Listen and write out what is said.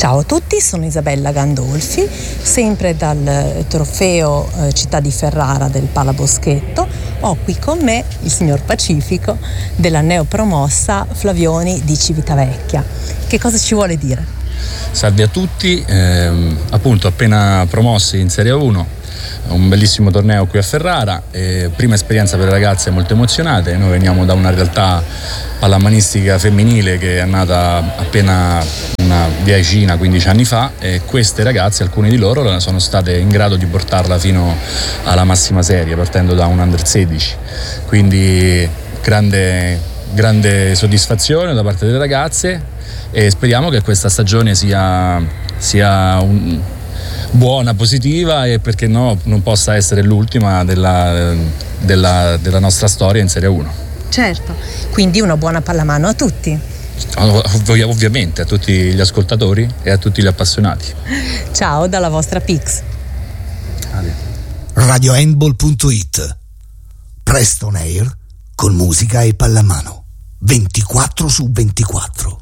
Ciao a tutti, sono Isabella Gandolfi, sempre dal trofeo Città di Ferrara del Palaboschetto. Ho qui con me il signor Pacifico della neopromossa Flavioni di Civitavecchia. Che cosa ci vuole dire? Salve a tutti, appunto appena promossi in Serie 1, un bellissimo torneo qui a Ferrara, prima esperienza per le ragazze molto emozionate. Noi veniamo da una realtà pallamanistica femminile che è nata appena una 10-15 anni fa, e queste ragazze, alcune di loro, sono state in grado di portarla fino alla massima serie partendo da un under 16, quindi grande soddisfazione da parte delle ragazze, e speriamo che questa stagione sia buona, positiva, e perché no non possa essere l'ultima della nostra storia in Serie 1. Certo, quindi una buona pallamano a tutti. Ovviamente a tutti gli ascoltatori e a tutti gli appassionati. Ciao dalla vostra Pix. RadioHandball.it. Presto on air con musica e pallamano 24/24.